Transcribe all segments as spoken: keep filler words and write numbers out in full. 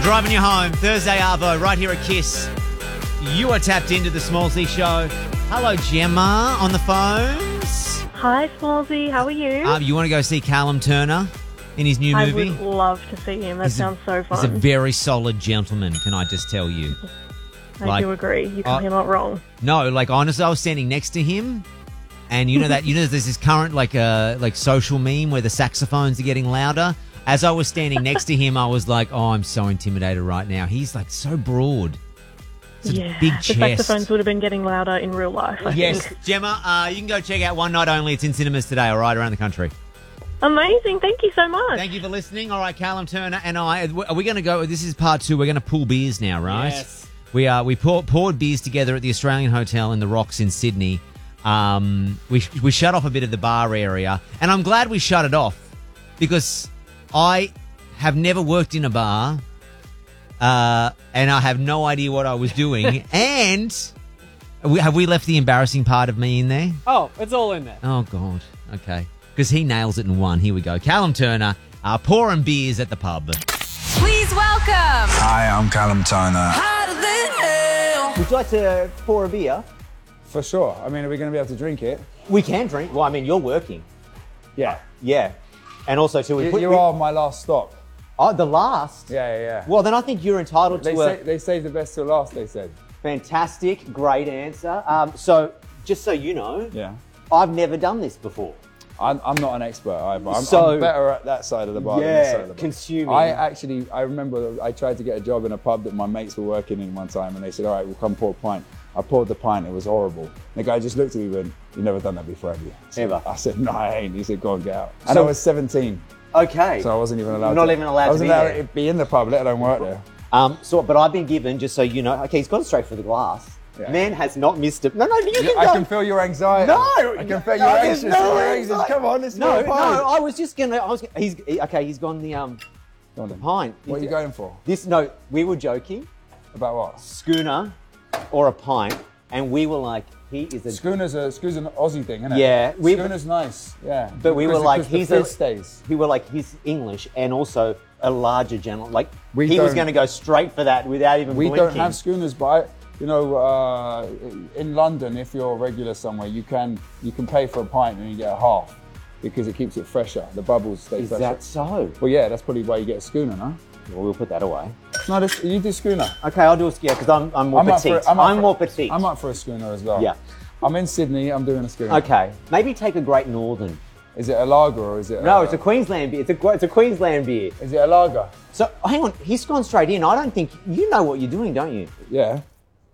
Driving you home, Thursday Arvo, right here at Kiss. You are tapped into the Smallsy Show. Hello, Gemma, on the phones. Hi, Smallsy. How are you? Uh, you want to go see Callum Turner in his new movie? I would love to see him. That he's sounds a, so fun. He's a very solid gentleman, can I just tell you? I like, do agree. You uh, you're not wrong. No, like honestly, I was standing next to him, and you know that you know there's this current like uh, like social meme where the saxophones are getting louder. As I was standing next to him, I was like, "Oh, I'm so intimidated right now." He's like so broad, such Yeah, a big the chest. saxophones would have been getting louder in real life, I Yes, think. Gemma, uh, you can go check out One Night Only. It's in cinemas today, all right, around the country. Amazing. Thank you so much. Thank you for listening. All right, Callum Turner and I, are we going to go? This is part two. We're going to pull beers now, right? Yes. We are. We pour, poured beers together at the Australian Hotel in the Rocks in Sydney. Um, we we shut off a bit of the bar area, and I'm glad we shut it off because I have never worked in a bar, uh, and I have no idea what I was doing. And we, have we left the embarrassing part of me in there? Oh, it's all in there. Oh, God. Okay. Because he nails it in one. Here we go. Callum Turner, uh, pouring beers at the pub. Please welcome. Hi, I'm Callum Turner. Would you like to pour a beer? For sure. I mean, are we going to be able to drink it? We can drink. Well, I mean, you're working. Yeah. Yeah. And also, too, we You, put... you we- are my last stop. Oh, the last? Yeah, yeah, yeah. Well, then I think you're entitled They, to say, a they saved the best till last, they said. fantastic, great answer. Um, so, just so you know, Yeah. I've never done this before. I'm, I'm not an expert either. I'm, So- I'm better at that side of the bar than this side Yeah, of the bar. consuming. I actually, I remember I tried to get a job in a pub that my mates were working in one time, and they said, all right, we'll come pour a pint. I poured the pint, it was horrible. And the guy just looked at me and went, you've never done that before, have you? So Ever? I said, no, I ain't. He said, go and get out. And So- I was seventeen, Okay. so I wasn't even allowed Not to. even allowed I to wasn't be allowed there. to be in the pub, let alone work there. Um, so, but I've been given, just so you know, okay, he's gone straight for the glass. Yeah. Man has not missed it. No, no, you can I go. can feel your anxiety. No, I can feel no, your there's anxious. no your anxious. anxiety. Come on, let's No, go. no, I was just gonna. I was. He's he, okay. He's gone the um, Go on then. pint. What are you going for? This no, we were joking. About what? Schooner, or a pint, and we were like, he is a. Schooner's a schooner's an Aussie thing, isn't it? Yeah, we- Schooner's nice. Yeah, But we were Because- like, because the he's fizz a. stays. We were like, he's English and also a larger gentleman. Like We he was don't- going to go straight for that without even We blinking. don't have schooners, but I, you know, uh, in London, if you're regular somewhere, you can you can pay for a pint and you get a half because it keeps it fresher. The bubbles stay Is fresher. that so? Well, yeah, that's probably why you get a schooner, no? Well, we'll put that away. No, this, you do schooner. Okay, I'll do a yeah because I'm I'm more I'm up petite. for, I'm, up I'm for- more petite. I'm up for a schooner as well. Yeah. I'm in Sydney. I'm doing a schooner. Okay, maybe take a Great Northern. Is it a lager or is it? No, a, it's a Queensland beer. It's a it's a Queensland beer. Is it a lager? So hang on, he's gone straight in. I don't think you know what you're doing, don't you? Yeah.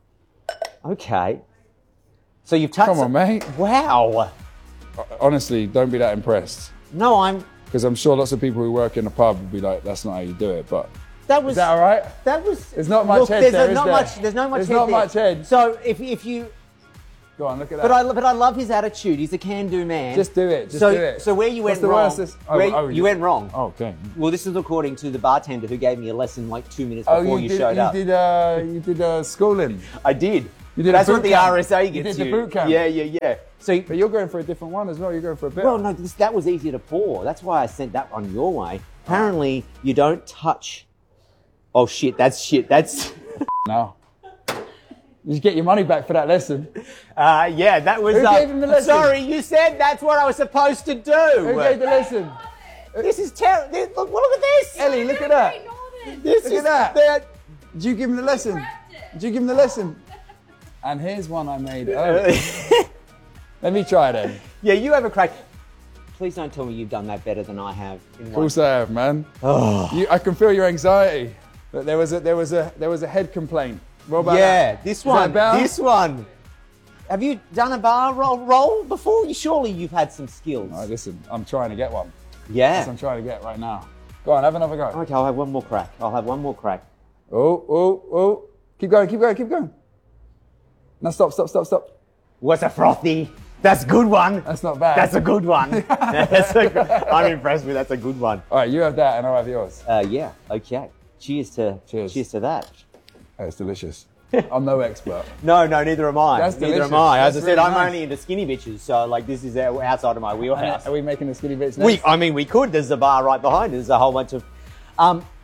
Okay. So you've touched. Come on, mate. Wow. Honestly, don't be that impressed. No, I'm. Because I'm sure lots of people who work in a pub would be like, that's not how you do it. But That was. is that all right? That was. There's not much look, head there's there, a- is not there? much. There's no much. There's head not there. much head. So if if you. Go on, look at that. But I but I love his attitude. He's a can-do man. Just do it. Just so, do it. So where you What's went the wrong? worst this- oh, where oh, you you- went wrong. Oh, okay. Well, this is according to the bartender who gave me a lesson like two minutes Oh, before you, you, did. showed You up. did. Uh, you did uh, schooling. I did. You did a That's boot what the camp. R S A You gets did the boot camp. Yeah, yeah, yeah. So, But you're going for a different one as well. You're going for a bit. well, no, this, that was easier to pour. That's why I sent that one your way. Apparently, you don't touch. Oh shit! That's shit. That's. No. You should get your money back for that lesson. Uh, yeah, that was. Who uh, gave him the lesson? Sorry, you said that's what I was supposed to do. Who gave the lesson? This is terrible. Look, look at this. Ellie, look at that. This Look is at that. that. Did you give him the lesson? Did you give him the lesson? And here's one I made earlier. Let me try then. Yeah, you have a crack. Please don't tell me you've done that better than I have. In Of one. course I have, man. Oh. You, I can feel your anxiety. But there was a there was a there was a head complaint. What about Yeah, that? this Is one. that better? This one. Have you done a bar roll, roll before? You surely you've had some skills. No, listen, I'm trying to get one. Yeah. That's what I'm trying to get right now. Go on, have another go. Okay, I'll have one more crack. I'll have one more crack. Oh, oh, oh. Keep going, keep going, keep going. No, stop, stop, stop, stop. What's a frothy? That's a good one. That's not bad. That's a good one. That's a good, I'm impressed with. That's a good one. All right, you have that and I'll have yours. Uh, yeah. Okay. Cheers to. Cheers. Cheers to that. Oh, it's delicious. I'm no expert. No, no, neither am I. That's neither delicious. am I. As That's I said, really I'm nice. only into skinny bitches, so like this is out- outside of my wheelhouse. Are we making the skinny bits next? We, I mean, we could. There's a bar right behind us. There's a whole bunch of. Um,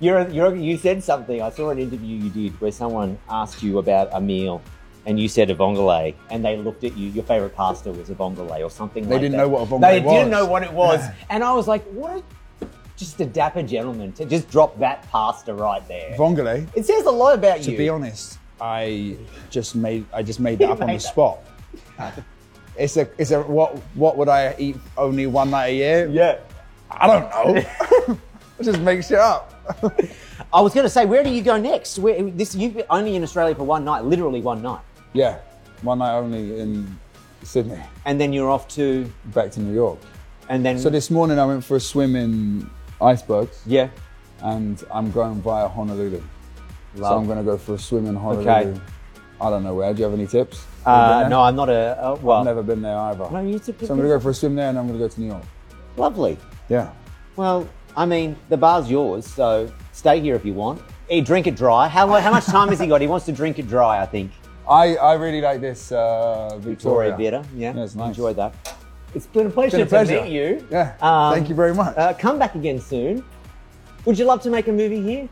You're, you're, you said something. I saw an interview you did where someone asked you about a meal and you said a vongole, and they looked at you. Your favourite pasta was a vongole or something They like that. didn't know what a vongole They was. didn't know what it was. Yeah. And I was like, what a, just a dapper gentleman to just drop that pasta right there. Vongole. It says a lot about To you. be honest, I just made I just made that up on made the that. spot. It's a it's a what what would I eat only one night a year? Yeah. I don't know. I just make shit up. I was going to say, where do you go next? Where, this You've been only in Australia for one night, literally one night. Yeah, one night only in Sydney. And then you're off to, Back to New York. and then, So this morning I went for a swim in icebergs, yeah. and I'm going via Honolulu. So I'm going to go for a swim in Honolulu. Okay. I don't know where. Do you have any tips? You been Uh, there? no, I'm not a, uh, well, I've never been there either. No, you So I'm going to go for a swim there, and I'm going to go to New York. lovely. Yeah. Well, I mean, the bar's yours, so stay here if you want. Hey, drink it dry. How, how much time has he got? He wants to drink it dry, I think. I, I really like this uh, Victoria Victoria. Bitter, yeah. Yeah, it's nice. Enjoyed that. It's been a pleasure, Been a pleasure. to meet you. Yeah. Um, Thank you very much. Uh, come back again soon. Would you love to make a movie here?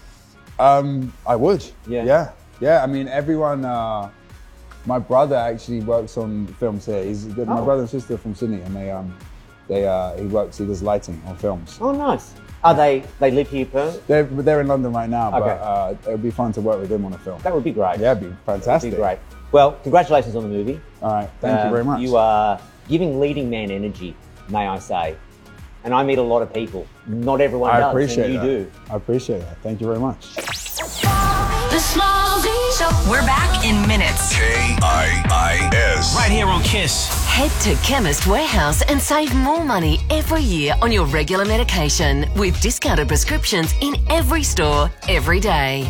Um, I would. Yeah. Yeah. Yeah. I mean, everyone. Uh, my brother actually works on films here. He's my Oh. brother and sister are from Sydney, and they um, they uh, he works. He does lighting on films. Oh, nice. Are they, they live here, per? They're they're in London right now, but Okay. uh, it would be fun to work with them on a film. That would be great. Yeah, it'd be That'd fantastic. be great. Well, congratulations on the movie. All right. Thank you Um, very much. You are giving leading man energy, may I say. And I meet a lot of people. Not everyone I does, appreciate and you that. do. I appreciate that. Thank you very much. The Small Z Show. We're back in minutes. K I I S. Right here on Kiss. Head to Chemist Warehouse and save more money every year on your regular medication with discounted prescriptions in every store, every day.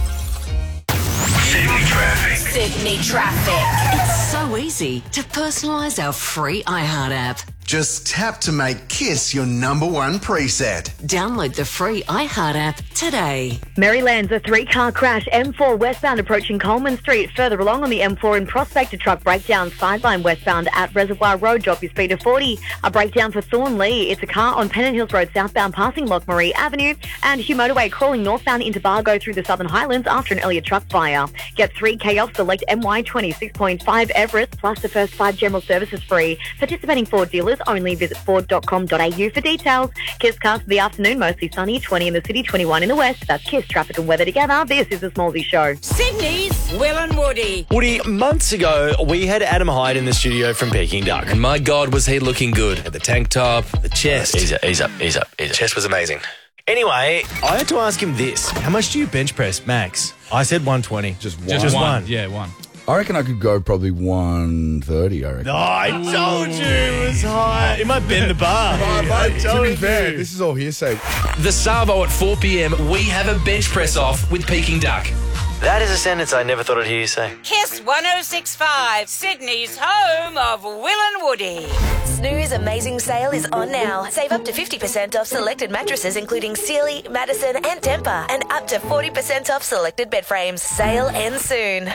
Sydney traffic. Sydney traffic. It's so easy to personalise our free iHeart app. Just tap to make Kiss your number one preset. Download the free iHeart app today. Maryland's a three-car crash, M four westbound approaching Coleman Street. Further along on the M four in Prospect, a truck breakdown sideline westbound at Reservoir Road. Drop your speed to forty. A breakdown for Thornley. It's a car on Pennant Hills Road southbound passing Lockmarie Avenue. And Hugh Motorway crawling northbound into Bargo through the Southern Highlands after an earlier truck fire. Get three K off select M Y twenty-six point five Everest plus the first five general services free. Participating Ford dealers only. Visit ford dot com dot a u for details. Kiss cast for the afternoon, mostly sunny, twenty in the city, twenty-one in the west. That's Kiss traffic and weather together. This is the Smallsy Show. Sydney's Will and Woody. Woody, months ago, we had Adam Hyde in the studio from Peking Duck. And my God, was he looking good. The tank top, the chest. Ease up, ease up, ease up, ease up. Chest was amazing. Anyway, I had to ask him this. How much do you bench press, max? I said one twenty. Just one. Just one. Yeah, one. I reckon I could go probably one thirty, I reckon. Oh, I told you it was high. It might bend the bar. But to be fair, this is all hearsay. The Savo at four p.m, we have a bench press off with Peking Duck. That is a sentence I never thought I'd hear you say. Kiss one oh six point five, Sydney's home of Will and Woody. Snooze Amazing Sale is on now. Save up to fifty percent off selected mattresses including Sealy, Madison and Tempur, and up to forty percent off selected bed frames. Sale ends soon.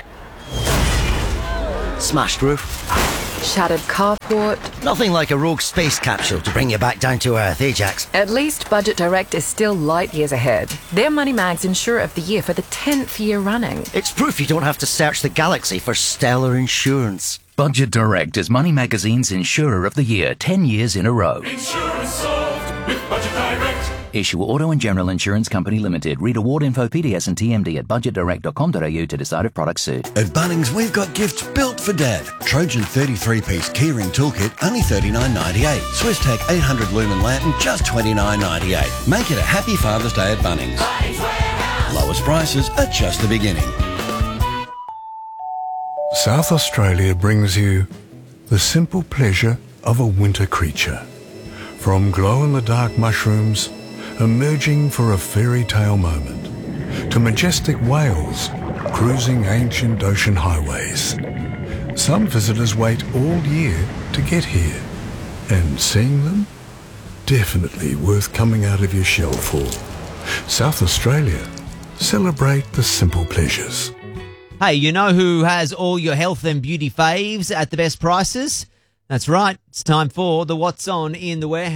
Smashed roof. Shattered carport. Nothing like a rogue space capsule to bring you back down to earth, eh, Jax? At least Budget Direct is still light years ahead. They're Money Mag's Insurer of the Year for the tenth year running. It's proof you don't have to search the galaxy for stellar insurance. Budget Direct is Money Magazine's Insurer of the Year, ten years in a row. Insurance solved with Budget Direct. Issue Auto and General Insurance Company Limited. Read award info, P D S and T M D at budget direct dot com dot a u to decide if products suit. At Bunnings, we've got gifts built for Dad. Trojan thirty-three piece keyring toolkit, only thirty-nine ninety-eight. Swiss Tech eight hundred lumen lantern, just twenty-nine ninety-eight. Make it a happy Father's Day at Bunnings. Lowest prices are just the beginning. South Australia brings you the simple pleasure of a winter creature. From glow-in-the-dark mushrooms emerging for a fairy tale moment, to majestic whales cruising ancient ocean highways. Some visitors wait all year to get here, and seeing them, definitely worth coming out of your shell for. South Australia, celebrate the simple pleasures. Hey, you know who has all your health and beauty faves at the best prices? That's right. It's time for the What's On in the Warehouse.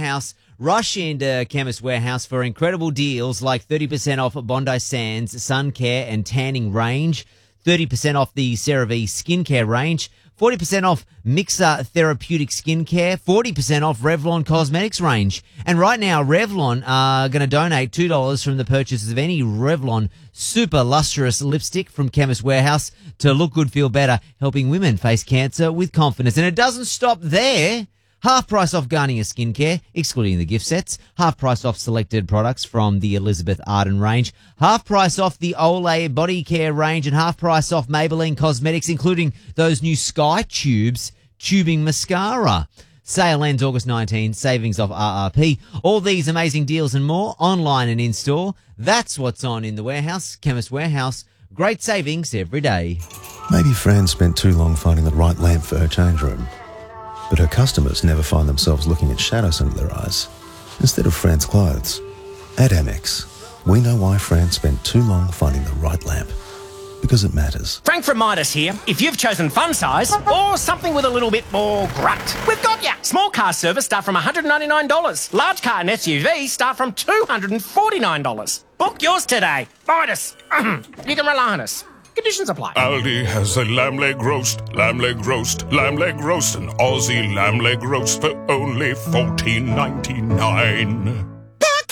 Rush into Chemist Warehouse for incredible deals like thirty percent off Bondi Sands sun care and tanning range, thirty percent off the CeraVe skincare range, forty percent off Mixer Therapeutic Skincare, forty percent off Revlon Cosmetics range. And right now, Revlon are going to donate two dollars from the purchase of any Revlon Super Lustrous Lipstick from Chemist Warehouse to look good, feel better, helping women face cancer with confidence. And it doesn't stop there. Half price off Garnier Skincare, excluding the gift sets. Half price off selected products from the Elizabeth Arden range. Half price off the Olay Body Care range, and half price off Maybelline Cosmetics, including those new Sky Tubes tubing mascara. Sale ends August nineteenth, savings off R R P. All these amazing deals and more, online and in-store. That's what's on in the warehouse. Chemist Warehouse. Great savings every day. Maybe Fran spent too long finding the right lamp for her change room. But her customers never find themselves looking at shadows under their eyes instead of Fran's clothes. At Amex, we know why Fran spent too long finding the right lamp. Because it matters. Frank from Midas here. If you've chosen fun size or something with a little bit more grunt, we've got ya. Small car service start from one hundred ninety-nine dollars. Large car and S U V start from two hundred forty-nine dollars. Book yours today. Midas. You can rely on us. Conditions apply. Aldi has a lamb leg roast, lamb leg roast, lamb leg roast, an Aussie lamb leg roast for only fourteen ninety-nine. Per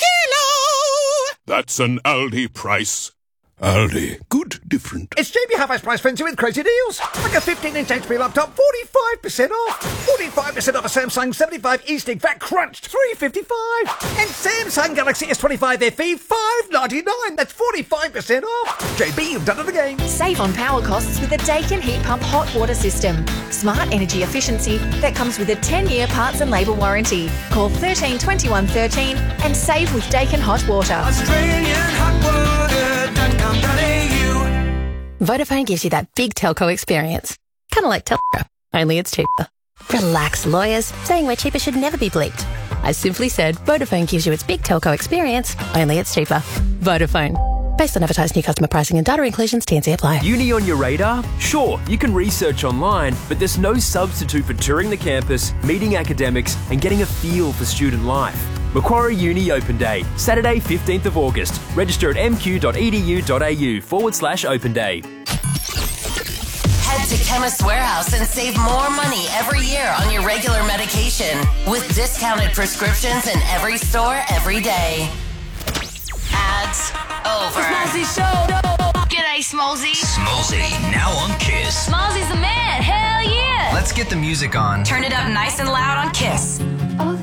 kilo! That's an Aldi price. Aldi, good, different. It's J B Half-Price Price Frenzy with crazy deals. Like a fifteen inch H P laptop, forty-five percent off. forty-five percent off a Samsung seventy-five E-Stick Fat Crunched, three fifty-five. And Samsung Galaxy S twenty-five F E, five ninety-nine. That's forty-five percent off. J B, you've done it again. Save on power costs with the Daikin Heat Pump Hot Water System. Smart energy efficiency that comes with a ten year parts and labour warranty. Call thirteen twenty-one thirteen and save with Daikin Hot Water. Australian hot water dot com dot a u. Vodafone gives you that big telco experience. Kind of like telco, only it's cheaper. Relax, lawyers. Saying we're cheaper should never be bleeped. I simply said Vodafone gives you its big telco experience, only it's cheaper. Vodafone. Based on advertised new customer pricing and data inclusions, T and C apply. Uni on your radar? Sure, you can research online, but there's no substitute for touring the campus, meeting academics, and getting a feel for student life. Macquarie Uni Open Day, Saturday fifteenth of August. Register at mq.edu.au forward slash open day. Head to Chemist Warehouse and save more money every year on your regular medication with discounted prescriptions in every store every day. Ads over. Smallzy Show. G'day, Smallzy. Smallzy, now on Kiss. Smallzy's the man. Hell yeah. Let's get the music on. Turn it up nice and loud on Kiss.